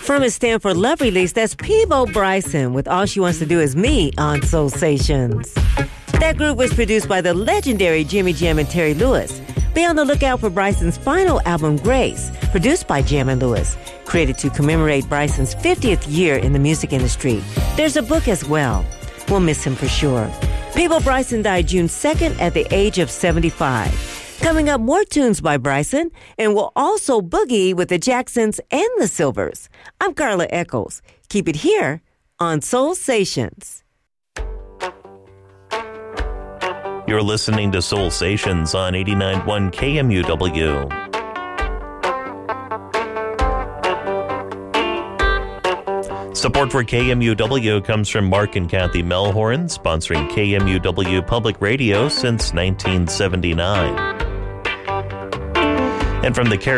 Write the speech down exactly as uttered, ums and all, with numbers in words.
From his Stanford Love release, that's Peabo Bryson with All She Wants to Do Is Me on Soulsations. That group was produced by the legendary Jimmy Jam and Terry Lewis. Be on the lookout for Bryson's final album, Grace, produced by Jam and Lewis, created to commemorate Bryson's fiftieth year in the music industry. There's a book as well. We'll miss him for sure. Peabo Bryson died June second at the age of seventy-five. Coming up, more tunes by Bryson, and we'll also boogie with the Jacksons and the Silvers. I'm Carla Echols. Keep it here on Soulsations. You're listening to Soulsations on eighty-nine point one K M U W. Support for K M U W comes from Mark and Kathy Melhorn, sponsoring K M U W Public Radio since nineteen seventy-nine. And from the